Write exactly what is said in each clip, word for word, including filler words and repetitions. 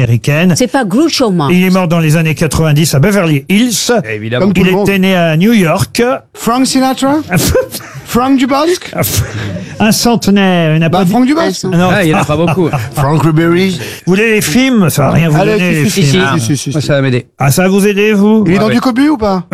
américaine. C'est pas Groucho Marx. Il est mort dans les années quatre-vingt-dix à Beverly Hills. Évidemment. Il était né à New York. Frank Sinatra? Frank Dubosc? Un centenaire. Une Bah, Frank Dubosc. Non. Ah, il y en a pas beaucoup. Frank Ribery? Vous voulez les films? Ça va rien vous Allez, donner, les si, si, films. si, si, si, si, Moi, si. ça va m'aider. Ah, ça va vous aider, vous? Il est Ah dans ouais. du cobu ou pas?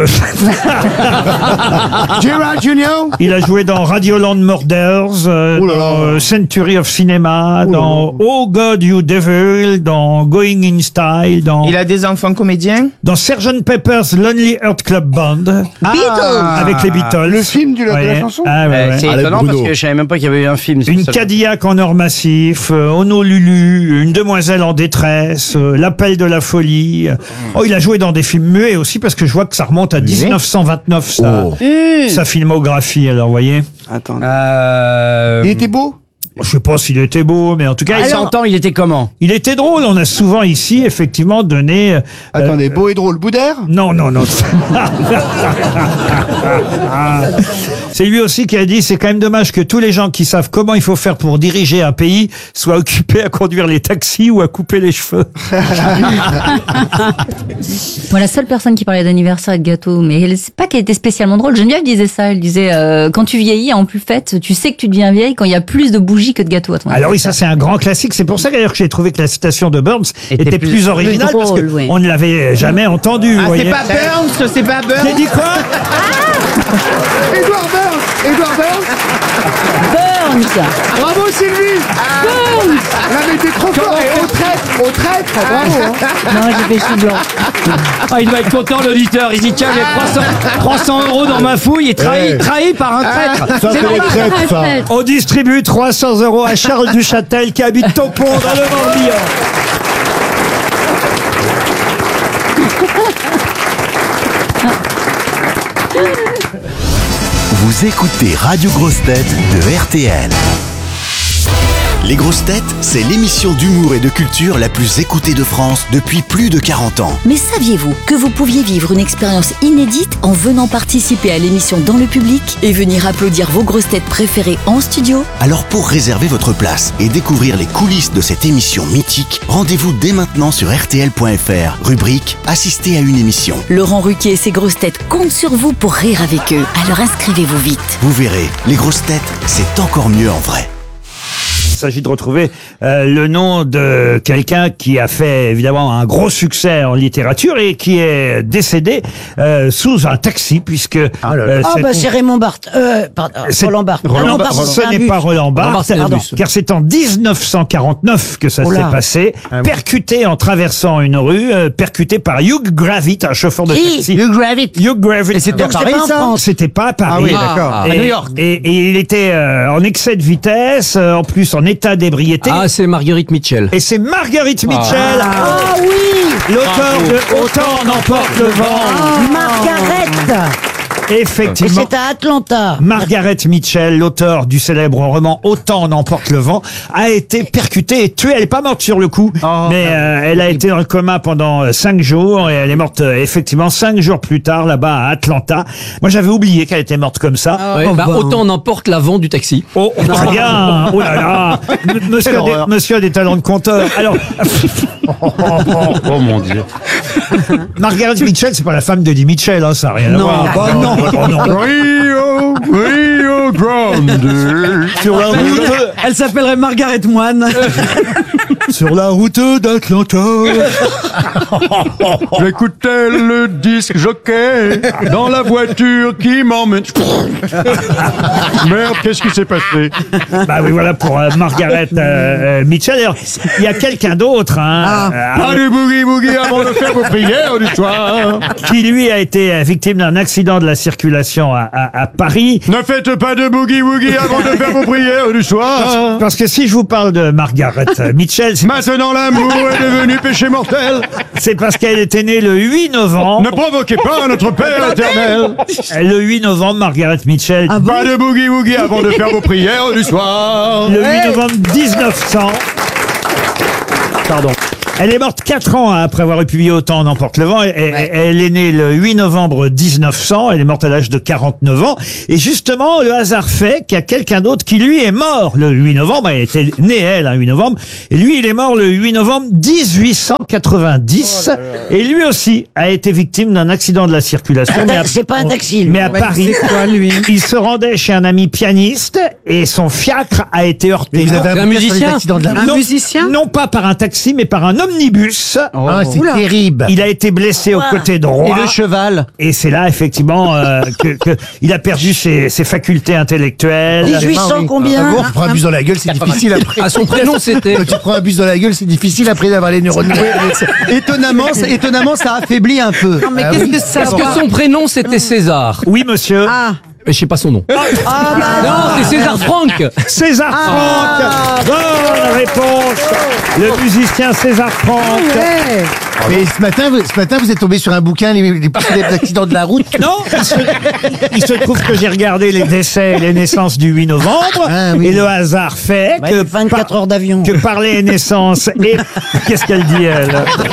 Gerard Junior? Il a joué dans Radioland Murders, euh, Oh là là. dans euh, Century of Cinema, Oh là dans là. Oh God You Devil, dans Going in Style, dans, Il a des enfants comédiens. dans sergeant Pepper's Lonely Heart Club Band, Ah, avec les Beatles. Le film du, de la Ouais. chanson? Ah, ouais, Euh, ouais. c'est Allez, étonnant Bruno. parce que je savais même pas qu'il y avait eu un film. sur Une ça. Cadillac en or massif, euh, Honolulu, Une demoiselle en détresse, euh, L'appel de la folie. Oh, il a joué dans des films muets aussi parce que je vois que ça remonte à dix-neuf cent vingt-neuf, sa, Oh. sa filmographie. Alors, vous voyez. Attends. Euh... Il était beau? Je sais pas s'il était beau, mais en tout cas, À il, cent ans, il était comment? il était drôle. On a souvent ici, effectivement, donné... euh, Attendez, beau et drôle. Boudère? Non, non, non. C'est lui aussi qui a dit, c'est quand même dommage que tous les gens qui savent comment il faut faire pour diriger un pays soient occupés à conduire les taxis ou à couper les cheveux. Moi, la seule personne qui parlait d'anniversaire et de gâteau, mais elle- c'est pas qu'elle était spécialement drôle. Geneviève disait ça. Elle disait, euh, quand tu vieillis, en plus fête, tu sais que tu deviens vieille quand il y a plus de bougies que de gâteaux à ton Alors oui, ça anniversaire. c'est un grand classique. C'est pour ça d'ailleurs que j'ai trouvé que la citation de Burns était, Était plus, plus- originale plus parce drôle, que oui. on ne l'avait jamais entendue. vous Ah, voyez. c'est pas Burns, c'est pas J'ai Burns. dit quoi? Edouard Burns! Edouard Burns! Burns. Bravo Sylvie! Là, mais t'es trop fort! Et au traître! Au traître! Bravo! hein. Non, j'ai fait chou blanc. Ah, il doit être content, l'auditeur. Il dit, tiens, j'ai trois cents, trois cents euros dans ma fouille et trahi, Ouais. trahi par un traître. Ça, c'est les traîtres, ça! On distribue trois cents euros à Charles Duchâtel qui habite Taupon dans le Morbihan. Vous écoutez Radio Grosses Têtes de R T L. Les Grosses Têtes, c'est l'émission d'humour et de culture la plus écoutée de France depuis plus de quarante ans. Mais saviez-vous que vous pouviez vivre une expérience inédite en venant participer à l'émission dans le public et venir applaudir vos grosses têtes préférées en studio? Alors pour réserver votre place et découvrir les coulisses de cette émission mythique, rendez-vous dès maintenant sur R T L point F R, rubrique Assister à une émission. Laurent Ruquier et ses grosses têtes comptent sur vous pour rire avec eux. Alors inscrivez-vous vite. Vous verrez, les Grosses Têtes, c'est encore mieux en vrai. Il s'agit de retrouver euh, le nom de quelqu'un qui a fait évidemment un gros succès en littérature et qui est décédé euh, sous un taxi puisque euh, Ah c'est- bah c'est Raymond Barthes. Euh, pardon, c'est- Roland Barthes. Roland Ah non, Barthes, pardon, ce c'est un n'est bus. pas Roland Barthes, c'est un pardon, bus. car c'est en dix-neuf cent quarante-neuf que ça Oh s'est là. passé, percuté en traversant une rue, euh, percuté par Hugh Gravett, un chauffeur de Qui taxi. Hugh Gravett. Hugh Gravett. Et c'était Donc, à Paris, pas en ça France. C'était pas à Paris. Ah oui, d'accord. Et, À New York. Et, et il était euh, en excès de vitesse, euh, en plus en état d'ébriété. Ah, c'est Marguerite Mitchell. Et c'est Marguerite Mitchell, Ah oui, l'auteur de Autant n'emporte le vent. Margaret. Et Effectivement. c'est à Atlanta. Margaret Mitchell, l'auteur du célèbre roman Autant en emporte le vent, a été percutée et tuée. Elle n'est pas morte sur le coup, mais euh, elle a été dans le coma pendant euh, cinq jours et elle est morte euh, effectivement cinq jours plus tard là-bas à Atlanta. Moi, j'avais oublié qu'elle était morte comme ça. Ouais, bah, autant on emporte l'avant du taxi. Oh, oh, très bien. Oh là là. M- Monsieur a, des, monsieur a des talents de conteur. Alors, Oh mon Dieu. Margaret Mitchell, c'est pas la femme d'Eddie Mitchell, hein, ça n'a rien à voir. bah non. Oh, non. Rio, Rio Grande. Sur la route, Elle s'appellerait Margaret Moine. sur la route d'Atlanta. J'écoutais le disque jockey dans la voiture qui m'emmène. Merde, qu'est-ce qui s'est passé? Bah oui, voilà pour euh, Margaret euh, euh, Mitchell. D'ailleurs, il y a quelqu'un d'autre, hein, Pas du boogie boogie avant de faire vos prières du soir. euh, qui lui a été euh, victime d'un accident de la circulation à, à, à Paris. Ne faites pas de boogie woogie avant de faire vos prières du soir. Parce que si je vous parle de Margaret euh, Mitchell, c'est- Maintenant l'amour est devenu péché mortel. c'est parce qu'elle était née le huit novembre. Ne provoquez pas notre Père éternel. Euh, Le huit novembre, Margaret Mitchell. Pas de boogie woogie avant de faire vos prières du soir. Le huit novembre mille neuf cents. Pardon. Elle est morte quatre ans après avoir publié Autant en emporte le vent. Elle, ouais. elle est née le huit novembre dix-neuf cents. Elle est morte à l'âge de quarante-neuf ans. Et justement, le hasard fait qu'il y a quelqu'un d'autre qui, lui, est mort le huit novembre. Elle était née, elle, un huit novembre. Et lui, il est mort le huit novembre dix-huit cent quatre-vingt-dix. Oh là là. Et lui aussi a été victime d'un accident de la circulation. Ah, mais à, c'est pas un taxi. Mais à ouais, Paris. C'est quoi, lui? Il se rendait chez un ami pianiste et son fiacre a été heurté. Vous avez un, un musicien? Un non, musicien? Non pas par un taxi, mais par un omnibus. Oh, ah, c'est Oula. terrible. Il a été blessé au côté droit. Et le cheval? Et c'est là, effectivement, euh, que, que il a perdu ses, ses facultés intellectuelles. dix-huit cents combien? Quand tu prends un bus dans la gueule, c'est difficile après. À son prénom, c'était. Quand tu prends un bus dans la gueule, c'est difficile après d'avoir les neurones. Étonnamment, étonnamment, ça affaiblit un peu. Non, mais ah, qu'est-ce oui. que ça Parce que son prénom, c'était César. Oui, monsieur. Ah. Mais je sais pas son nom. Ah, bah, non, c'est César Franck. César Ah. Franck. Bonne réponse. Le musicien César Franck. ouais. Mais ce matin, vous, ce matin, vous êtes tombé sur un bouquin, les, les, les accidents de la route. Non, il se, il se trouve que j'ai regardé les décès et les naissances du huit novembre. Ah, oui. Et le hasard fait Bah, que, vingt-quatre par, heures d'avion. que par les naissances et... Qu'est-ce qu'elle dit, elle?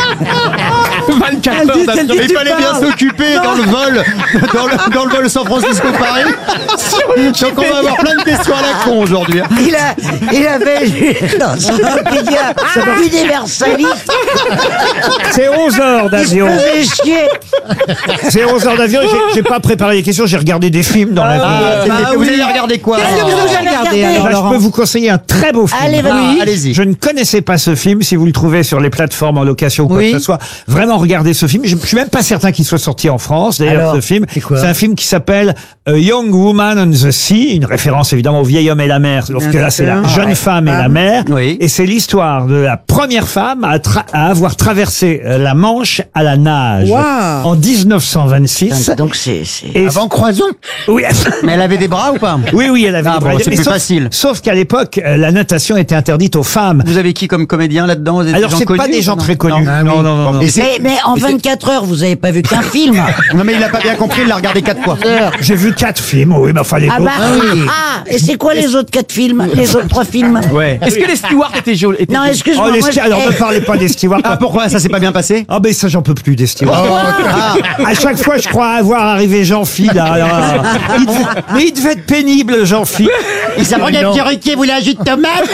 vingt-quatre heures d'avion. Il fallait bien s'occuper dans le vol, dans le, dans le vol San Francisco-Paris. Donc on va avoir plein de questions à la con aujourd'hui. Hein. Il a, il avait dans son Wikipédia universaliste. C'est onze heures d'avion. Il se faisait chier. C'est onze heures d'avion. J'ai, j'ai pas préparé les questions, j'ai regardé des films dans la vie. Ah, bah vous oui. avez regardé quoi Qu'est-ce que alors vous avez regardé, alors, Bah, je Laurent peux vous conseiller un très beau film. Allez, vas-y. Ah, allez-y. Je ne connaissais pas ce film. Si vous le trouvez sur les plateformes en location ou quoi Oui. que ce soit, vraiment regardez ce film. Je, je suis même pas certain qu'il soit sorti en France. D'ailleurs, Alors, ce film, c'est quoi c'est un film qui s'appelle A Young Woman on the Sea, une référence évidemment au vieil homme et la mer. Sauf que là, c'est la sûr. jeune Ouais. femme et la mer. Oui. Et c'est l'histoire de la première femme à, tra- à avoir traversé euh, la Manche à la nage Wow. en dix-neuf cent vingt-six. Donc c'est, c'est... Et Avant Croison. oui. Mais elle avait des bras ou pas? Oui, oui, elle avait Ah des bon, bras. c'est Mais plus sauf, facile. Sauf qu'à l'époque, euh, la natation était interdite aux femmes. Vous avez qui comme comédien là-dedans? Des Alors, gens c'est connus, pas des gens non très connus. Non. Ah, oui. non, non, non, non. Et c'est- Mais, mais en vingt-quatre heures, vous avez pas vu qu'un film. Non, mais il a pas bien compris, il l'a regardé quatre fois. J'ai vu quatre films, oui, mais enfin les Ah autres. bah, ah, et c'est quoi les autres quatre films? Les autres trois films? Ouais. Est-ce que les stewards étaient jolis? Non, Oh, excuse-moi. les moi, sti- je- alors eh, ne parlez pas des stewards. Ah, pourquoi ça s'est pas bien passé? Ah ben ça j'en peux plus des stewards. Ah, à chaque fois je crois avoir arrivé Jean-Phi là. là. Il devait- mais il devait être pénible Jean-Phi. Il s'appelle Non. un petit riquet, vous voulez un jus de tomate?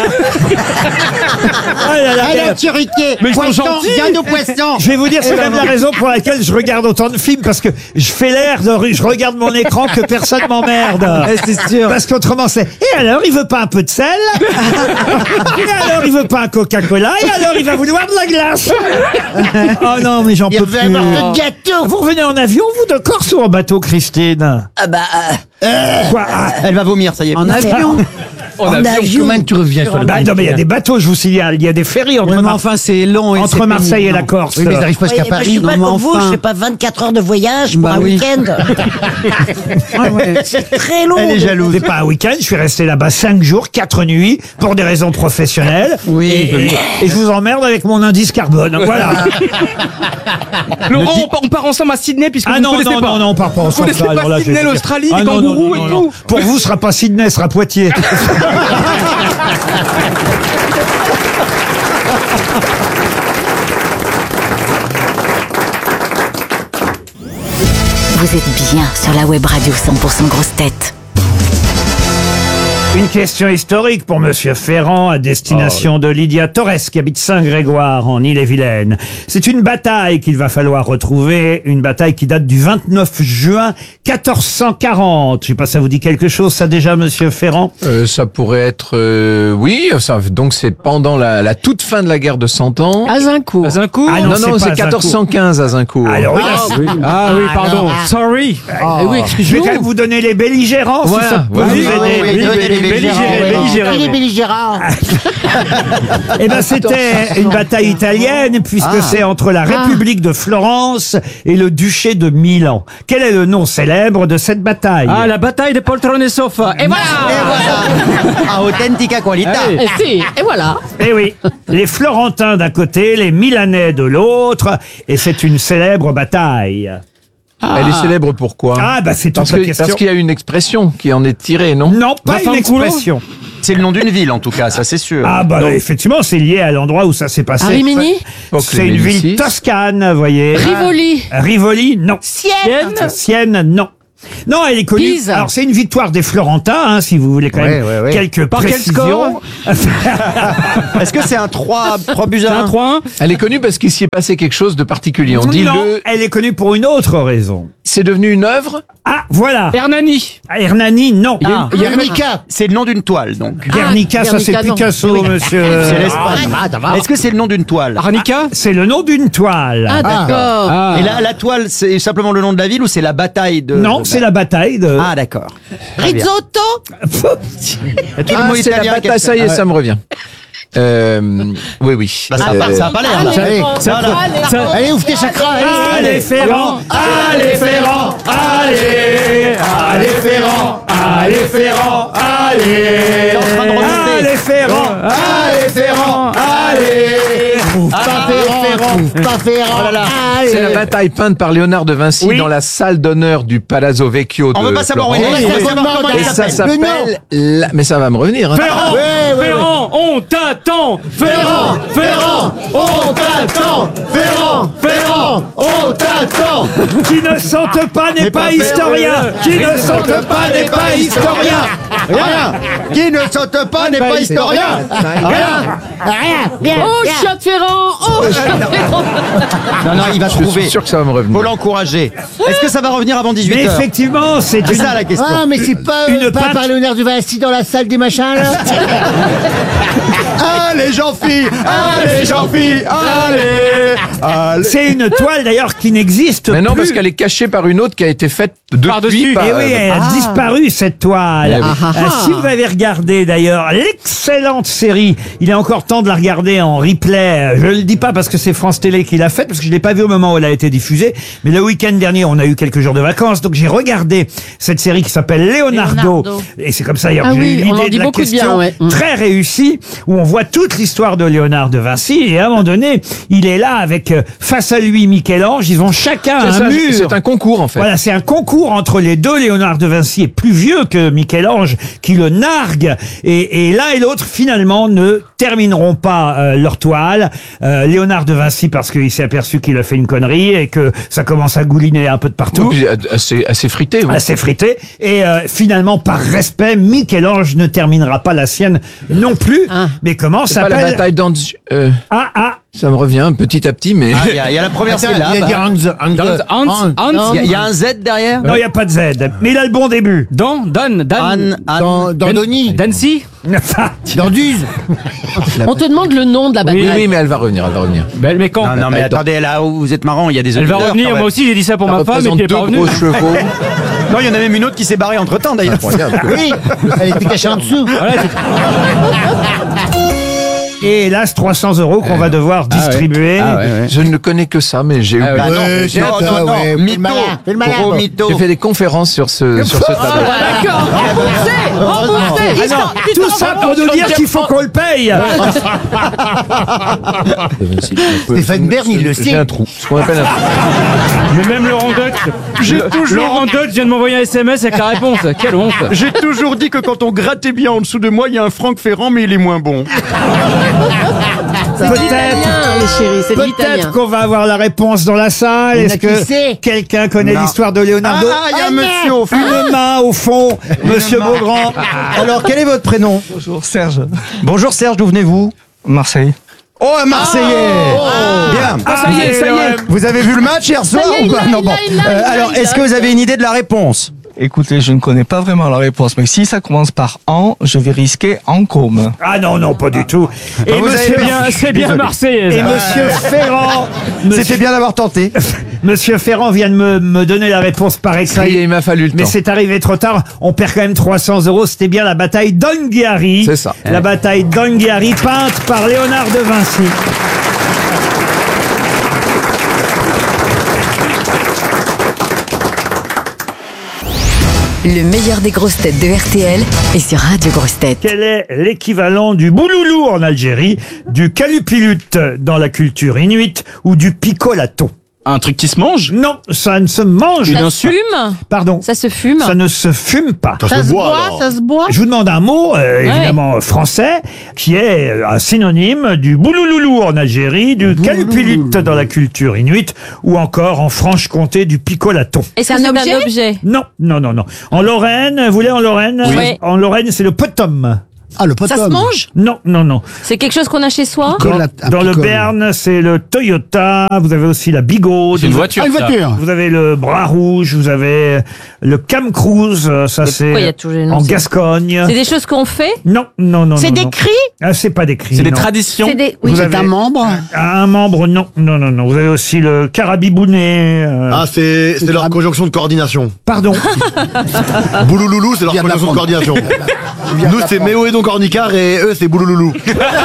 Ah là là, Allez, mais- un petit riquet. Mais ils sont Poisson, gentils. viande au poisson. Je vais vous dire, c'est même la raison pour laquelle je regarde autant de films, parce que je fais l'air de, je regarde mon écran que personne m'emmerde. c'est sûr. Parce qu'autrement c'est, et alors il veut pas un peu de sel? Et alors il veut pas un Coca-Cola? Et alors il va vouloir de la glace? Oh non, mais j'en peux plus. gâteau. Vous revenez en avion, vous, de Corse ou en bateau, Christine? Ah bah, euh, Quoi? Ah, Elle va vomir, ça y est. en avion. En avion. Comment tu reviens sur le bah, non, mais il y a des bateaux, je vous signale, il y a des ferries entre, Ouais, mais Mar- enfin, c'est long. Et entre c'est Marseille et pénible. la Corse. Oui, mais ils arrivent presque à Ouais, bah, je suis Paris. pas Non, comme mais vous, enfin. je fais pas vingt-quatre heures de voyage pour Bah un oui. week-end. Ah C'est très long. Elle est jalouse. C'est pas un week-end, je suis resté là-bas cinq jours, quatre nuits, pour des raisons professionnelles. Oui. Et, et- et je vous emmerde avec mon indice carbone. Voilà. Laurent, on part, on part ensemble à Sydney puisque Ah vous ne non, connaissez non, pas. non, non, on part pas Vous ensemble. connaissez ça, pas alors là, je vais Sydney, vous dire. l'Australie, Ah les non, non, kangourous non, et non, tout. non. Pour vous, ce sera pas Sydney, ce sera Poitiers. Vous êtes bien sur la web radio cent pour cent grosse tête. Une question historique pour Monsieur Ferrand à destination de Lydia Torres qui habite Saint-Grégoire en Ille-et-Vilaine. C'est une bataille qu'il va falloir retrouver, une bataille qui date du vingt-neuf juin quatorze cent quarante. Je sais pas, ça vous dit quelque chose ça déjà, Monsieur Ferrand? Euh, ça pourrait être, euh, oui, ça, donc c'est pendant la, la toute fin de la guerre de Cent Ans. Azincourt. Azincourt. Ah non, non, c'est c'est pas quatorze cent quinze à Azincourt. Alors oui, là, c'est- Ah oui, pardon. Sorry. Eh oui, je vais quand même vous donner les belligérants si Voilà, ça peut voilà. vous Oui, aider. oui, oui, donnez les belligérés, belligérés. Il est belligérant. Eh ben, c'était une bataille italienne, puisque c'est entre la République de Florence et le duché de Milan. Quel est le nom célèbre de cette bataille? Ah, la bataille de poltrone et sofa. Et voilà. A authentica qualità. Allez. si, et voilà. Eh oui, les Florentins d'un côté, les Milanais de l'autre, et c'est une célèbre bataille. Elle est célèbre pourquoi? Ah, bah c'est toute Parce la que- question. parce qu'il y a une expression qui en est tirée, non? Non, pas une Vaffanculo expression. C'est le nom d'une ville en tout cas, ça c'est sûr. Ah bah effectivement, c'est lié à l'endroit où ça s'est passé. À Rimini C'est une ville toscane, vous voyez. Rivoli. Rivoli, non. Sienne. Sienne, non. Non, elle est connue. Pise. Alors c'est une victoire des Florentins, hein, si vous voulez quand même Ouais, ouais, ouais. quelques Par quel précisions. Est-ce que c'est un trois buts C'est à un un? trois un. Elle est connue parce qu'il s'y est passé quelque chose de particulier. On dit Non, le. elle est connue pour une autre raison. C'est devenu une œuvre. Ah, voilà. Hernani. Hernani, non. Ah. Guernica. C'est le nom d'une toile donc. Guernica, ça c'est Guernica, non. Picasso, monsieur. C'est l'Espagne. Est-ce que c'est le nom d'une toile? Arnica. C'est le nom d'une toile. Ah, d'accord. Ah. Et là, la toile, c'est simplement le nom de la ville ou c'est la bataille de... Non, c'est la bataille de... Ah d'accord. Très bien. Risotto. Il y a tout le Ah, mot c'est la italien bataille. qui- Ça y est, ça me revient. Euh, oui, oui. Bah, ça, a Euh, pas, ça a pas l'air là. Allez, Ça- allez, ça- Allez, ouvre tes chakras, allez. Allez Ferrand, allez Ferrand, allez, allez Ferrand, allez Ferrand, allez, en train de remonter. allez Ferrand, allez Ferrand, allez. Trouve pas Ferrand, trouve pas Ferrand. C'est la Allez. bataille peinte par Léonard de Vinci Oui. dans la salle d'honneur du Palazzo Vecchio de On veut pas savoir où Florence. il est, on veut Oui. savoir comment Et il ça s'appelle. s'appelle... la- Mais ça va me revenir. Hein. Ferrand, Ouais, ouais, ouais. Ferrand, on t'attend. Ferrand, Ferrand, on t'attend. Ferrand, Ferrand, on t'attend. qui ne sente pas n'est pas historien, qui ne sente pas n'est pas historien. Rien. Qui ne saute pas n'est pas historien. Rien. Rien, bien, Oh, bien. Chiotte Ferrand. Oh, Chiotte Ferrand. Non, non, il va Je suis trouver. sûr que ça va me revenir. Faut l'encourager. Est-ce que ça va revenir avant dix-huit Mais heures? effectivement, c'est C'est une... ça la question. Ah, mais c'est pas, Une euh, pas peintre- par Léonard de Vinci dans la salle des machins, là. Allez Jean-Phi, allez Jean-Phi, allez, allez. C'est une toile d'ailleurs qui n'existe Mais non, plus. parce qu'elle est cachée par une autre qui a été faite Par-dessus. depuis. Par, Eh oui, elle a disparu cette toile. Eh oui. Euh, si vous avez regardé d'ailleurs l'excellente série, il est encore temps de la regarder en replay. Je le dis pas parce que c'est France Télé qui l'a faite, parce que je l'ai pas vu au moment où elle a été diffusée. Mais le week-end dernier, on a eu quelques jours de vacances, donc j'ai regardé cette série qui s'appelle Leonardo. Leonardo. Et c'est comme ça d'ailleurs Ah que j'ai oui, eu on en l'idée dit de la beaucoup de question bien, ouais. Mm. très réussie, où on voit toute l'histoire de Léonard de Vinci. Et à un moment donné, il est là avec euh, face à lui Michel-Ange. Ils ont chacun C'est un ça, mur. c'est un concours en fait. Voilà, c'est un concours entre les deux. Léonard de Vinci est plus vieux que Michel-Ange, qui le nargue. Et, et l'un et l'autre, finalement, ne termineront pas euh, leur toile. Euh, Léonard de Vinci, parce qu'il s'est aperçu qu'il a fait une connerie et que ça commence à gouliner un peu de partout. Oui, puis, assez, assez frité. Oui. Assez frité. Et euh, finalement, par respect, Michel-Ange ne terminera pas la sienne non plus. Ah. Mais comment C'est pas la s'appelle bataille d'Anz. Euh, Ah, ah, ça me revient petit à petit, mais. Ah, Il y, a- il y a la première Attends, syllabe. il a dit Hans, Hans, Hans, Hans, Hans. Il y a- il y, a un Z derrière. non, il n'y a pas de Z. Mais il a le bon début. Don, Don, Dan. Anne, Anne. dans, dans Donny, Dancy. dans Duze. On te demande le nom de la Oui, bataille. oui, mais elle va revenir, elle va revenir. Ben, mais quand Non, non, mais attendez, là où vous êtes marrant, il y a des Elle va auditeurs, revenir. quand Moi même. aussi, j'ai dit ça pour Ça ma femme et représente puis elle est deux pas revenue. gros chevaux. Non, il y en a même une autre qui s'est barrée entre temps d'ailleurs. Incroyable. Oui, elle était cachée en dessous. Voilà, c'est- Et hélas, trois cents euros qu'on va devoir distribuer. Je ne connais que ça, mais j'ai oublié. Bah non, Ouais, c'est non, ça, non, non, ouais, fais le mytho, malin, fais le malin, gros quoi. mytho. J'ai fait des conférences sur ce, sur ce tableau. Ah, d'accord. Remboursé, remboursé. Ah non, Histoire- tout histoire- ça pour nous dire qu'il faut qu'on le paye. Stéphane Bern, il le J'ai sait. un trou. Ce qu'on appelle un trou. Mais même Laurent Deutsch. J'ai Le- toujours- Laurent Deutsch vient de m'envoyer un S M S avec la réponse. Quelle honte. J'ai toujours dit que quand on grattait bien en dessous de moi, il y a un Franck Ferrand, mais il est moins bon. C'est de l'italien, les chéris, c'est de l'italien. Peut-être qu'on va avoir la réponse dans la salle. Il y en a Est-ce qui que sait. quelqu'un connaît Non. l'histoire de Leonardo? Ah, il y a un monsieur au fond. Une main au fond, Monsieur Beaugrand. Alors, quel est votre prénom? Bonjour Serge. Bonjour Serge, d'où venez-vous? Marseille. Oh, un Marseillais. Bien. Ah, ça y est, ça y est. Vous avez vu le match hier soir y est, ou pas? il l'a, Non, il bon. l'a, il l'a, Euh, il l'a, alors, il est-ce l'a. que vous avez une idée de la réponse? Écoutez, je ne connais pas vraiment la réponse, mais si ça commence par en, je vais risquer en com. Ah non, non, pas du tout. Et vous avez Monsieur, perdu. Bien, c'est bien Désolé. Marseillais. et ça. Monsieur Ferrand, C'était Monsieur, bien d'avoir tenté. Monsieur Ferrand vient de me, me donner la réponse par Ça y est, écrit. il m'a fallu le Mais temps. c'est arrivé trop tard. On perd quand même trois cents euros. C'était bien la bataille d'Anghiari. C'est ça. La bataille d'Anghiari, peinte par Léonard de Vinci. Le meilleur des grosses têtes de R T L est sur Radio Grosses Têtes. Quel est l'équivalent du bouloulou en Algérie, du calupilut dans la culture inuite ou du picolato? Un truc qui se mange? Non, ça ne se mange Ça pas. se fume? Pardon. Ça se fume? Ça ne se fume pas. Ça se boit, ça se boit. Je vous demande un mot, euh, évidemment français, qui est un synonyme du boulouloulou en Algérie, du calupilut dans la culture inuite, ou encore en Franche-Comté du picolaton. Et c'est un, objet? un objet Non, non, non, non. En Lorraine, vous voulez en Lorraine? Oui. En Lorraine, c'est le potom. Ah, le potom. Ça se mange? Non, non, non. C'est quelque chose qu'on a chez soi? Dans, Picola- un dans le picole. Berne, c'est le Toyota. Vous avez aussi la Bigot. C'est une voiture. Ah, une ça. voiture. Vous avez le Bras Rouge, vous avez le Cam Cruise, euh, ça pourquoi il y a c'est toujours les noms, en c'est- Gascogne. C'est des choses qu'on fait? Non, non, non. C'est non, des non. cris? Ah, c'est pas des cris. C'est des non. traditions. C'est des... Vous C'est avez- un membre. Un membre, non, non, non, non. Vous avez aussi le carabibounet. euh, Ah, c'est c'est leur conjonction de coordination. Pardon. Boulouloulou, c'est leur Viens de conjonction de coordination. Nous, c'est Méo et donc Ornicar et eux, c'est Boulouloulou.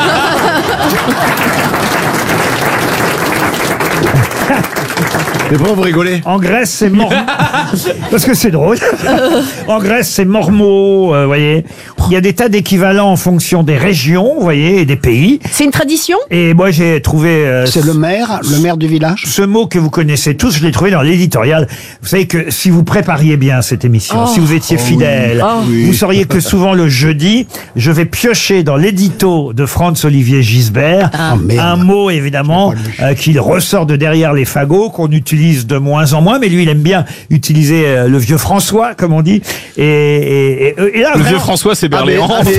Mais pourquoi vous rigolez? En Grèce, c'est mor... Parce que c'est drôle. En Grèce, c'est mormot, euh, vous voyez. Il y a des tas d'équivalents en fonction des régions, vous voyez, et des pays. C'est une tradition? Et moi, j'ai trouvé... euh, C'est le maire, le maire du village. Ce mot que vous connaissez tous, je l'ai trouvé dans l'éditorial. Vous savez que si vous prépariez bien cette émission, Oh. si vous étiez fidèle, Oh. vous sauriez que souvent le jeudi, je vais piocher dans l'édito de Franz-Olivier Gisbert Ah. Oh, merde. un mot évidemment euh, qu'il ressort de derrière les fagots, qu'on utilise de moins en moins, mais lui il aime bien utiliser euh, le vieux François, comme on dit. Et, et, et, et là, Le vraiment- vieux François, c'est Berléand. Ah, mais-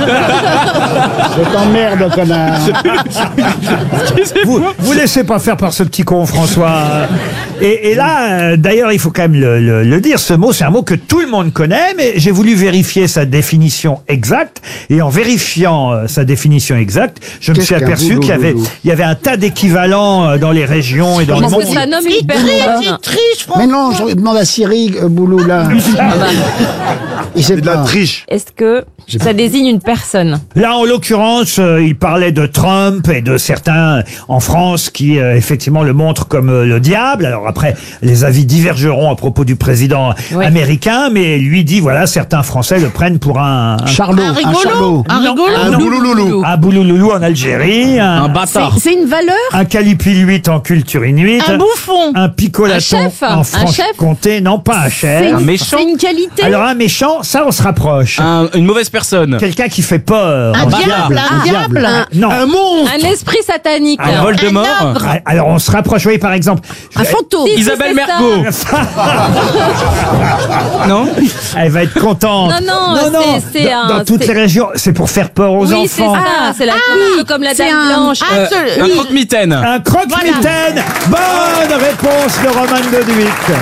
Je t'emmerde, connard. vous, vous laissez pas faire par ce petit con François. Et, et là, euh, d'ailleurs, il faut quand même le, le- le dire, ce mot, c'est un mot que tout le monde connaît, mais j'ai voulu vérifier sa définition exacte. Et en vérifiant euh, sa définition exacte, je me Qu'est-ce suis qu'un aperçu qu'il y avait, boulouloulou il y avait un tas d'équivalents euh, dans les régions et dans le Parce monde. que ça nomme une Il personne. triche, Franck. Mais non, je demande à Cyril euh, Boulou, là. Il sait C'est de la pas. triche. Est-ce que ça désigne une personne? Là, en l'occurrence, euh, il parlait de Trump et de certains en France qui, euh, effectivement, le montrent comme euh, le diable. Alors après, les avis divergeront à propos du président Oui. américain, mais lui dit, voilà, certains Français le prennent pour un... un Charlot, Un un rigolo. charlot. Un Non, rigolo. Un boulouloulou. un boulouloulou en Algérie, un, Un bâtard. C'est une valeur? un calipiluit en culture inuite, Un bouffon? un picolaton Un chef, en un chef. Franche-Comté, non pas un C'est chef. Un une, méchant. c'est une qualité? Alors un méchant, ça on se rapproche. Un- une mauvaise personne. Quelqu'un qui fait peur. Un On- diable, un un diable. diable. Non. Un monstre. Un esprit satanique. Un Voldemort. Un ogre. Ah, Alors on se rapproche, oui, par exemple. Un fantôme. Si, Isabelle c'est ça. Mergo. Non? Elle va être contente. Non, non, c'est- c'est dans, un- dans toutes c'est- les régions, c'est pour faire peur aux Oui, c'est enfants. ça. C'est la Ah, un peu comme la c'est dame un- blanche. Ah, Euh, ce- un oui. croque-mitaine. Un croque-mitaine. Bonne réponse de Roman Doduic.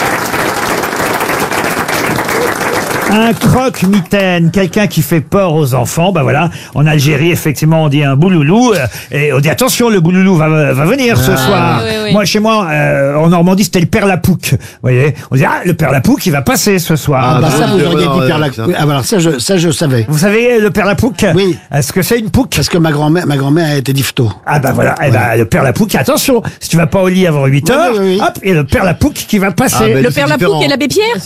Un croque-mitaine, quelqu'un qui fait peur aux enfants. Ben voilà, en Algérie, effectivement, on dit un bouloulou. euh, Et on dit, attention, le bouloulou va, va venir ce soir. oui, oui, oui. Moi, chez moi, euh, en Normandie, c'était le père Lapouc. Vous voyez, on dit, ah, le père Lapouc, il va passer ce soir. Ah, Ah, bah, ça, vous Ouais, auriez ouais, dit ouais, Père Lac- ça. Oui, ah, bah, alors ça, je, ça, je savais. Vous savez, le père Lapouc? Oui. Est-ce que c'est une pouque? Parce que ma grand-mère, ma grand-mère a été difto. Ah bah voilà, eh ben, le père Lapouc, attention, si tu vas pas au lit avant huit heures, Oui, oui, oui. hop, et le père Lapouc qui va passer. Ah, ben, Le c'est père différent. Lapouc et l'abbé Pierre?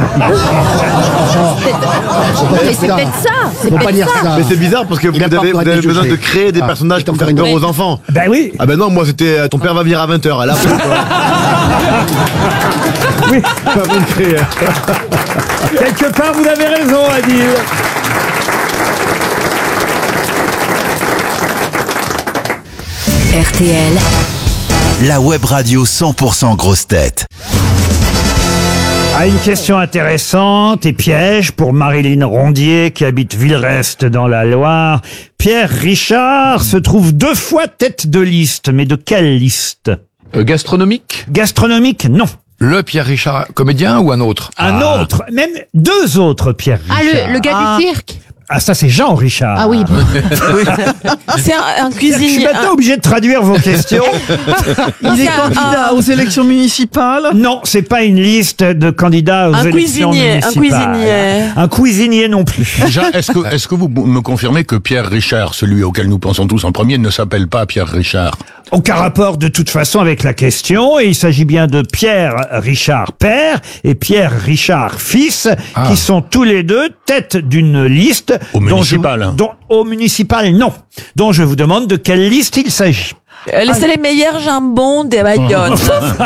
Mais c'est peut-être ça. C'est Faut pas peut-être dire ça. ça. Mais c'est bizarre parce que vous Il a pas avez, vous encore avez été besoin jugé. de créer des Ah, personnages je t'en pour faire ferai peur une aux enfants. Ben oui, Ah ben non, moi c'était euh, ton père va venir à vingt heures. Et là, oui. pas vous le créer. Quelque part, vous avez raison, Adil. R T L, La web radio cent pour cent grosse tête. Ah, une question intéressante et piège pour Marilyn Rondier qui habite Villerest dans la Loire. Pierre Richard se trouve deux fois tête de liste, mais de quelle liste? Euh, gastronomique? Gastronomique, non. Le Pierre Richard, comédien ou un autre? Un Ah. autre, même deux autres Pierre Ah, Richard. le, le gars du cirque. Ah, ça c'est Jean Richard. Ah oui. C'est un, un Je suis cuisinier. maintenant obligé de traduire vos questions. Il est candidat aux élections municipales. Non, c'est pas une liste de candidats aux Un élections cuisinier, un municipales. cuisinier. Un cuisinier non plus. Déjà, est-ce que, est-ce que vous me confirmez que Pierre Richard, celui auquel nous pensons tous en premier, ne s'appelle pas Pierre Richard? Aucun rapport de toute façon avec la question, et il s'agit bien de Pierre Richard père et Pierre Richard fils, Ah. qui sont tous les deux tête d'une liste. Au dont je- municipal, hein. dont- Au municipal, non. Dont je vous demande de quelle liste il s'agit. Euh, C'est les meilleurs jambons des Bayonne.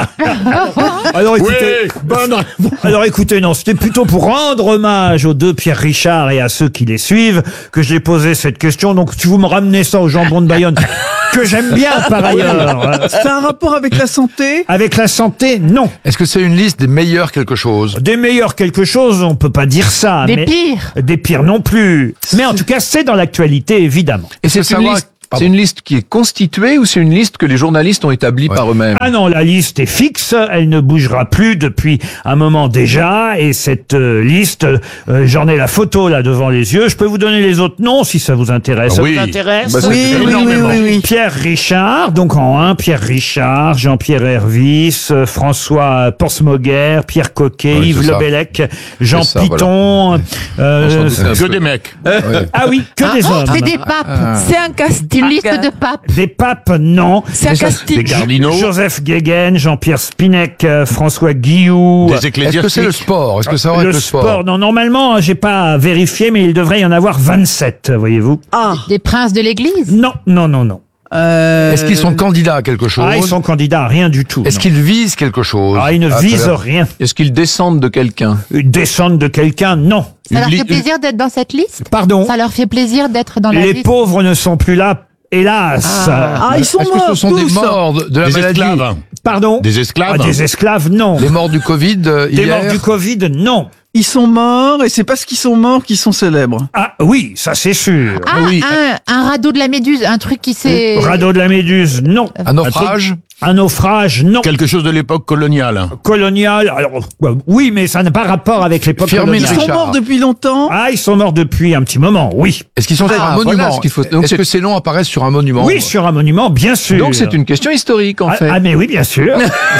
Alors écoutez, Oui, bonne réponse. alors écoutez, non, c'était plutôt pour rendre hommage aux deux Pierre Richard et à ceux qui les suivent que je l'ai posé cette question. Donc si vous me ramenez ça au jambon de Bayonne, que j'aime bien par ailleurs. C'est un rapport avec la santé? Avec la santé, non. Est-ce que c'est une liste des meilleurs quelque chose? Des meilleurs quelque chose, on peut pas dire ça. Des mais pires. Des pires non plus. Mais en tout cas, c'est dans l'actualité, évidemment. Et c'est Faut une savoir- liste. Pardon. C'est une liste qui est constituée ou c'est une liste que les journalistes ont établie Ouais. par eux-mêmes? Ah non, la liste est fixe, elle ne bougera plus depuis un moment déjà, et cette euh, liste, euh, j'en ai la photo là devant les yeux. Je peux vous donner les autres noms si ça vous intéresse. Ah oui. Ça vous intéresse? Bah, ça Oui, oui, oui, énormément. oui, oui. Pierre Richard, donc en un, Pierre Richard, Jean-Pierre Hervis, euh, François Porsmoguer, Pierre Coquet, Oui, Yves c'est ça. Lebellec, Jean C'est ça, Piton. euh, On s'en doutait un Que peu. des mecs. ah oui, que des hommes. C'est des papes. C'est un casting. Une liste de papes. Des papes, non. C'est un casting. Des cardinaux. Joseph Guéguen, Jean-Pierre Spinec, euh, François Guillou. Des Est-ce ecclésiastiques. que c'est le sport? Est-ce que ça va Le être le sport, sport? non, normalement, j'ai pas vérifié, mais il devrait y en avoir vingt-sept, voyez-vous. Ah. Des princes de l'église. Non, non, non, non. Euh... Est-ce qu'ils sont candidats à quelque chose? Ah, ils sont candidats à rien du tout. Est-ce non. qu'ils visent quelque chose? Ah, ils ne Ah, visent très bien. rien. Est-ce qu'ils descendent de quelqu'un? Une descente de quelqu'un, non. Ça leur Une fait li- plaisir d'être dans cette liste. Pardon. Ça leur fait plaisir d'être dans la Les liste. pauvres ne sont plus là, hélas. Ah, ils sont Est-ce que morts ce sont tous. des morts de, de la Des maladie? esclaves. Pardon. Des esclaves. Ah, des esclaves, non. Les morts du Covid euh, Des hier? morts du Covid, non. Ils sont morts et c'est parce qu'ils sont morts qu'ils sont célèbres. Ah oui, ça c'est sûr. Ah, un, un radeau de la Méduse, un truc qui s'est... Radeau de la Méduse, non. Un naufrage? Un naufrage, non. Quelque chose de l'époque coloniale. Colonial, alors euh, oui, mais ça n'a pas rapport avec l'époque Firmin Ils coloniale. sont Richard. morts depuis longtemps. Ah, ils sont morts depuis un petit moment, oui. Est-ce qu'ils sont sur Ah, un voilà monument? ce qu'il faut- donc Est-ce c'est- que ces noms apparaissent sur un monument? Oui, sur un monument, bien sûr. Donc c'est une question historique en Ah, fait. ah, mais oui, bien sûr.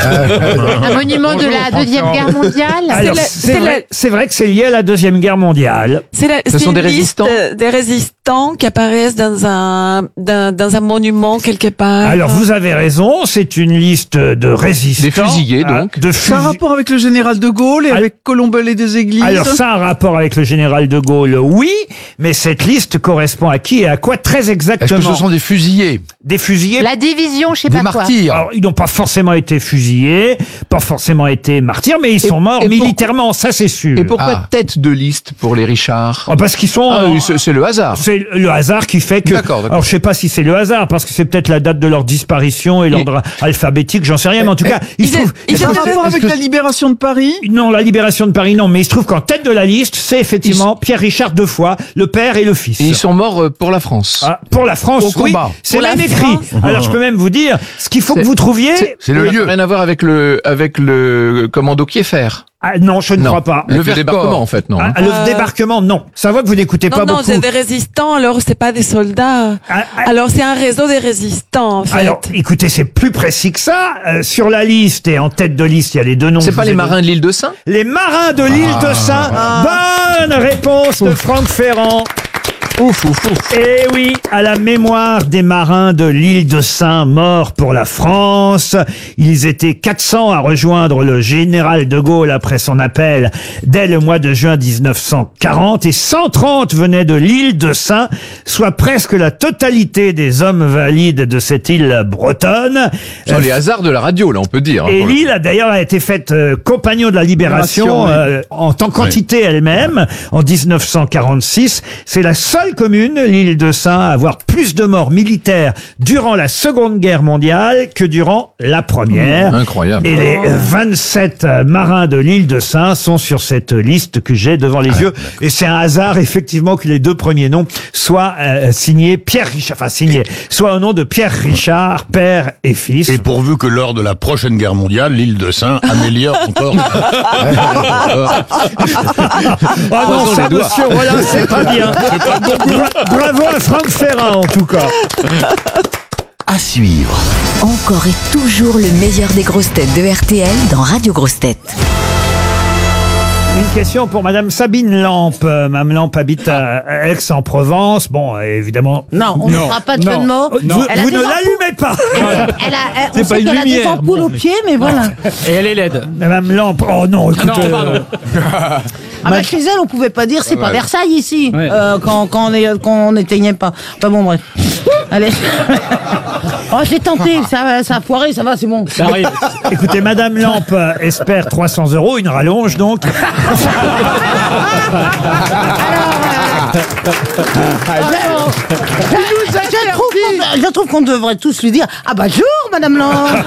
Un monument de la Deuxième Guerre mondiale. Alors, la- c'est c'est vrai, c'est vrai que c'est lié à la Deuxième Guerre mondiale. C'est la- Ce c'est sont une des liste résistants de- des résistants qui apparaissent dans un, dans, dans un monument quelque part. Alors, vous avez raison, c'est une liste de résistants. Des fusillés, Ah, donc. De C'est un fusi- rapport avec le général de Gaulle et Ah. avec Colombel et des églises. Alors, ça a un rapport avec le général de Gaulle, oui, mais cette liste correspond à qui et à quoi très Est-ce exactement? que ce sont des fusillés? Des fusillés? La division, je sais Des pas quoi. martyrs? Alors, ils n'ont pas forcément été fusillés, pas forcément été martyrs, mais ils sont morts et pourquoi- militairement, ça c'est sûr. Et pourquoi Ah. tête de liste pour les Richards? Oh, parce qu'ils sont... Ah, euh, oui, c'est c'est le hasard. C'est le hasard qui fait que... D'accord, d'accord. Alors, je sais pas si c'est le hasard, parce que c'est peut-être la date de leur disparition et l'ordre alphabétique, j'en sais rien, mais en tout cas, il se trouve... Ils ont un rapport avec la libération de Paris. Non, la libération de Paris, non, mais il se trouve qu'en tête de la liste, c'est effectivement Pierre Richard deux fois, le père et le fils. Et ils sont morts euh, pour la France. Ah, pour la France, Au oui, combat. c'est Pour la même écrit. France. Alors, je peux même vous dire, ce qu'il faut que C'est- vous trouviez... C'est le Ça n'a lieu. Rien à voir avec le avec le commando Kieffer. Ah, non, je ne Non. crois pas. Le Vercors. débarquement en fait, non. Ah, hein. le Euh, débarquement, non. Ça voit que vous n'écoutez Non, pas non, beaucoup. c'est des résistants, alors c'est pas des soldats. Ah, ah, Alors c'est un réseau des résistants, en fait. Alors, écoutez, c'est plus précis que ça. Euh, sur la liste et en tête de liste, il y a les deux noms. C'est que pas je les vous ai marins de l'île de Saint? donnés. Les marins de l'île de Saint. Bonne réponse de Franck Ferrand. Ouf, ouf, ouf. Et oui, à la mémoire des marins de l'île de Saint morts pour la France. Ils étaient quatre cents à rejoindre le général de Gaulle après son appel dès le mois de juin dix-neuf cent quarante et cent trente venaient de l'île de Saint, soit presque la totalité des hommes valides de cette île bretonne. Ce sont les hasards de la radio, là, on peut dire. hein, Et pour le l'île a d'ailleurs a été faite euh, compagnon de la libération, Libération, euh, en tant qu'entité elle-même en dix-neuf cent quarante-six. C'est la seule commune, l'île de Saint, à avoir plus de morts militaires durant la Seconde Guerre mondiale que durant la Première. Incroyable. Et les vingt-sept marins de l'île de Saint sont sur cette liste que j'ai devant les yeux. Et c'est un hasard, effectivement, que les deux premiers noms soient euh, signés Pierre Richard, enfin signés, soit au nom de Pierre Richard, père et fils. Et pourvu que lors de la prochaine guerre mondiale, l'île de Saint améliore encore. Ah non, Croisons ça, les doigts. monsieur, voilà, c'est pas bien. Bra- Bravo à Franck Ferrand, en tout cas. À suivre. Encore et toujours le meilleur des grosses têtes de R T L dans Radio Grosses Têtes. Une question pour Madame Sabine Lampe. Euh, Madame Lampe habite à Aix-en-Provence. Bon, euh, évidemment. Non, on ne fera pas de jeu de mots. Vous, Elle a vous des ne ampoules. l'allumez pas. Elle a, elle- on sait qu'elle a des ampoules aux pieds, mais voilà. Et elle est laide. Madame Lampe, oh non, écoutez. Non, pardon. Ah bah, chez elle, on pouvait pas dire c'est pas Ouais. Versailles ici, Ouais. euh, quand, quand on est- quand on n'éteignait pas. Enfin bon, bref. Allez. Oh, j'ai tenté, ça, ça a foiré, ça va, c'est bon. Ça arrive. Écoutez, Madame Lampe euh, espère trois cents euros, une rallonge donc. Alors, je, je trouve qu'on- je trouve qu'on devrait tous lui dire ah bah jour Madame Lampe.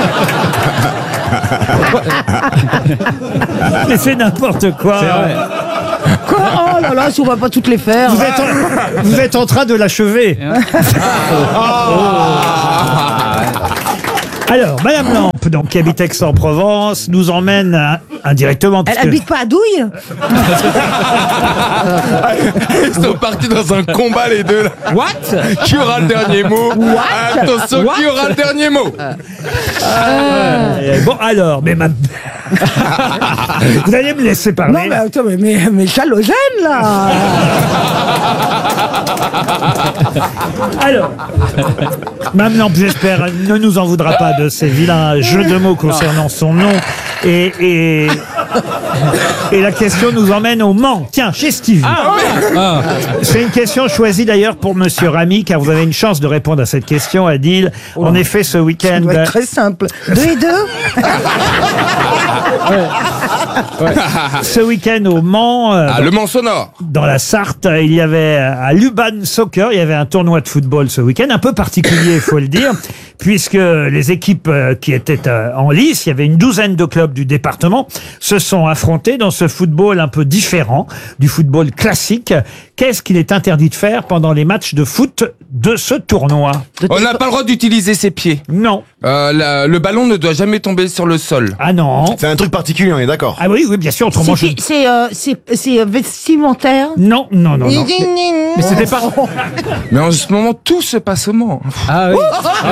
Mais c'est n'importe quoi. C'est vrai. Quoi? Oh là là, si on va pas toutes les faire. Vous êtes en, vous êtes en train de l'achever. Alors, Madame Lampe, donc, qui habite Aix-en-Provence, nous emmène euh, indirectement. Elle puisque- habite pas à Douille? Ils sont partis dans un combat les deux là. What? Qui aura le dernier mot? What? Attention, What? qui aura le dernier mot? Euh, Bon, alors, mais ma... Vous allez me laisser parler. Non mais attends, mais, mais, mais Chalogène là. Alors, Mme Lampe, j'espère, ne nous en voudra pas de ces vilains jeux de mots concernant son nom. Et, et, et la question nous emmène au Mans. Tiens, chez Stevie. Ah. C'est une question choisie d'ailleurs pour Monsieur Ramy, car vous avez une chance de répondre à cette question, Adil. En effet, ce Ça week-end... doit être très simple. Deux et deux. Ce week-end au Mans, euh, Ah, le Mans sonore. dans la Sarthe, il y avait euh, à Luban Soccer, il y avait un tournoi de football ce week-end, un peu particulier, il faut le dire, puisque les équipes euh, qui étaient euh, en lice, il y avait une douzaine de clubs du département, se sont affrontés dans ce football un peu différent du football classique. Qu'est-ce qu'il est interdit de faire pendant les matchs de foot de ce tournoi? On n'a pas le droit d'utiliser ses pieds. Non. Euh, la- le ballon ne doit jamais tomber sur le sol. Ah non. C'est un truc particulier, on est d'accord. Ah oui, oui, bien sûr, autrement je... C'est c'est, euh, c'est c'est vestimentaire. Non, non, non, non. Mais c'était pas. Mais en ce moment, tout se passe au Mans. Ah oui.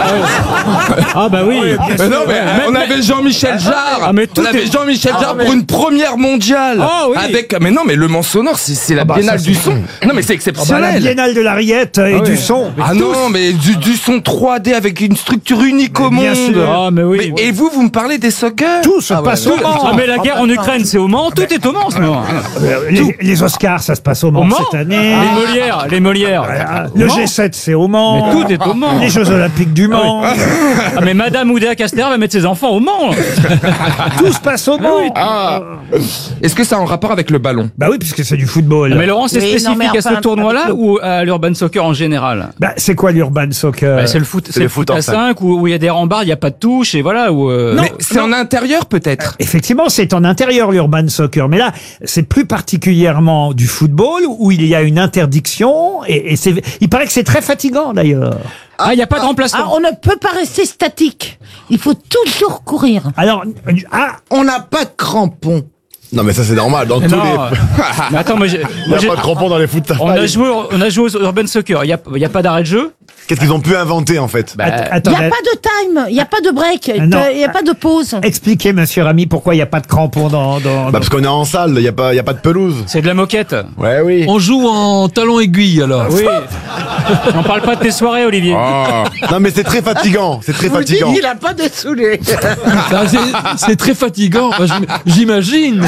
Ah bah oui. Mais non, mais on avait Jean-Michel Jarre. Ah, mais tout on avait est- Jean-Michel Ah, Jarre mais- pour une première mondiale. Ah, oui. Avec. Mais non, mais le Mans sonore, c'est c'est la bah, biennale ça, du c'est- son. Non, mais c'est Ah bah, la exceptionnel. biennale de la rillette et Ah du oui. son. Ah non, mais du, du son trois D avec une structure unique au bien monde. sûr. Ah mais oui. Mais- et vous, vous me parlez des soccer? Tout se passe au Mans. Ah mais la guerre en Ukraine c'est au Mans, tout est au Mans. ce moment. Euh, Les, les Oscars, ça se passe au Mans, Au Mans cette année. Les Molières, les Molières. Ah, Le Mans. G sept, c'est au Mans. Mais tout est au Mans. Les Jeux Olympiques du Mans. Ah mais Madame Oudéa Castéra va mettre ses enfants au Mans. Tout se passe au Mans. Ah. Est-ce que ça a un rapport avec le ballon? Bah oui, puisque c'est du football. Mais Laurent, c'est Oui, non, spécifique mais à ce enfin, tournoi-là avec le- ou à l'urban soccer en général? Bah, c'est quoi l'urban soccer? Bah, c'est le foot, c'est le le foot foot en à cinq. cinq où où il y a des rambardes, il y a pas de touche et voilà où. euh, Non. Mais c'est en intérieur peut-être? Effectivement, c'est en intérieur l'urban soccer, mais là, c'est plus particulièrement du football où il y a une interdiction et, et c'est, il paraît que c'est très fatigant d'ailleurs. Ah, il y a pas de Ah, remplacement. on ne peut pas rester statique. Il faut toujours courir. Alors, ah, On n'a pas de crampons. Non, mais ça, c'est normal. Dans tous Non. les. Mais attends, moi j'ai. Il moi, n'y a j'ai- pas de crampons dans les foot. On a joué, au- on a joué au urban soccer. Il y a, il y a pas d'arrêt de jeu. Qu'est-ce qu'ils ont pu inventer, en fait Bah, att- Il n'y attendez, a pas de time, il n'y a pas de break, il non. n'y a pas de pause. expliquez, monsieur Ramy, pourquoi il n'y a pas de crampons dans... dans, Bah, parce qu'on est en salle, il n'y a, pas- y a pas de pelouse. C'est de la moquette. Ouais, oui. On joue en talon aiguille alors. Oui. On parle pas de tes soirées, Olivier. Ah. Non, mais c'est très fatigant. C'est très Vous dites, fatigant. il n'a pas de saoulé. Ah, c'est- C'est très fatigant, Enfin, j'im- j'imagine.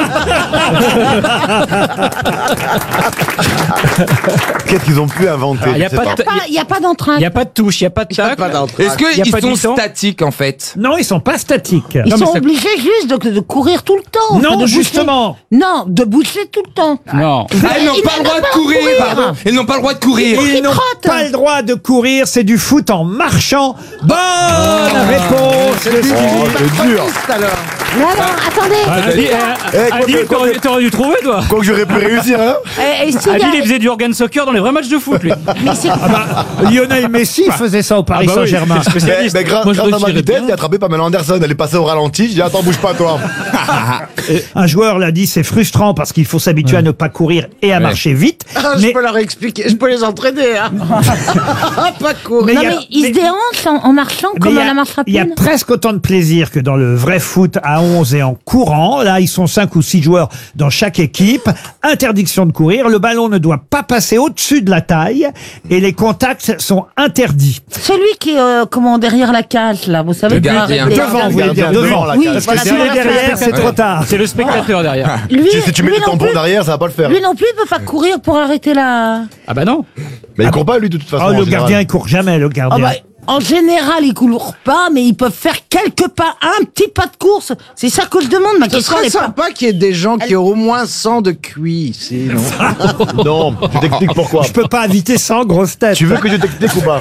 Qu'est-ce qu'ils ont pu inventer Il y a Je sais pas de, Il n'y a pas d'entrain. il y a pas de touche, il y a pas de tacle. Est-ce Il y a qu'ils pas de sont mi-temps statiques en fait? Non, ils sont pas statiques. Ils Non, mais sont ça- obligés juste de, de courir tout le temps. Non, de bouger. justement. Non, de bouger tout le temps. Non. Ah, ils n'ont Ils pas le n'ont droit de pas courir, courir. pardon. Ils n'ont pas le droit de courir. Ils n'ont trottent. pas le droit de courir, c'est du foot en marchant. Bonne réponse de Stevie. Oh, c'est dur. alors. Non, non, attendez. Adil, Eh, euh, quoi Adil, que- quoi t'aurais que- t'aurais dû trouver, toi. Quoi que j'aurais pu réussir, hein Et, et s'il y a- Adil, il faisait du organ soccer dans les vrais matchs de foot, lui. mais c'est- Ah bah, Lionel Messi faisait ça au Paris Ah bah oui, Saint-Germain. c'est le Mais, spécialiste. mais grâce Moi, je grâce le à ma dirais vitesse, bien. j'ai attrapé Pamela Anderson. Elle est passée au ralenti. J'ai dit, attends, bouge pas, toi. Un joueur l'a dit, c'est frustrant parce qu'il faut s'habituer à ne pas courir et à marcher vite. Ah, je Mais, peux leur expliquer, je peux les entraîner. Hein. pas courir. Mais non, il y a- mais ils mais- se déhanchent en, en marchant mais comme il y à a- la marche il y a rapide. presque autant de plaisir que dans le vrai foot à onze et en courant. Là, ils sont cinq ou six joueurs dans chaque équipe. Interdiction de courir. Le ballon ne doit pas passer au-dessus de la taille et les contacts sont interdits. Celui qui est euh, comment derrière la cage là, vous savez. Le gardien. arrêter- Devant, vous voulez dire Devant, devant. la Oui, cage. Parce que voilà, si c'est il est la derrière, cage. c'est trop tard. C'est le spectateur derrière. Lui, Si, si tu mets lui des non tampons plus- derrière, ça va pas le faire. Lui non plus, il peut pas courir pour arrêter la. Ah bah non. Mais il court pas, lui, de toute façon. Oh, en le général. gardien, il court jamais, le Ah gardien. bah, en général, ils courent pas, mais ils peuvent faire quelques pas, un petit pas de course. C'est ça que je demande. Ma Ce question serait n'est pas. sympa qu'il y ait des gens qui ont au moins cent de Q I ici, non? Non, tu t'expliques pourquoi. Je peux pas inviter sans grosse tête. Tu veux que je t'explique ou pas?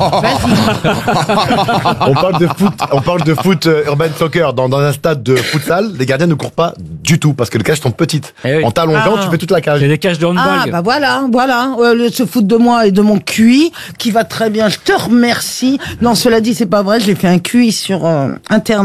On parle de foot, on parle de foot euh, urban soccer. Dans, dans un stade de futsal, les gardiens ne courent pas du tout parce que les cages sont petites. Eh oui. En t'allongeant, Ah. tu fais toute la cage. Il y a des cages de handball. Ah bah voilà, voilà, euh, le- se foutre de moi et de mon Q I qui va très bien. Je te remercie. Non, cela dit, c'est pas vrai. J'ai fait un Q I sur euh, Internet.